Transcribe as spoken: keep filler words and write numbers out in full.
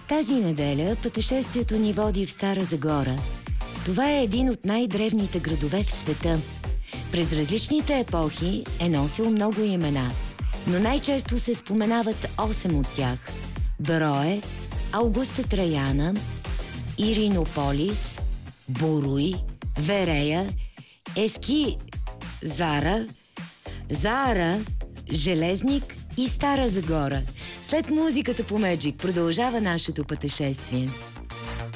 Тази неделя пътешествието ни води в Стара Загора. Това е един от най-древните градове в света. През различните епохи е носил много имена, но най-често се споменават осем от тях. Берое, Аугуста Траяна, Иринополис, Буруй, Верея, Ески Зара, Заара, Железник и Стара Загора. След музиката по Меджик продължава нашето пътешествие.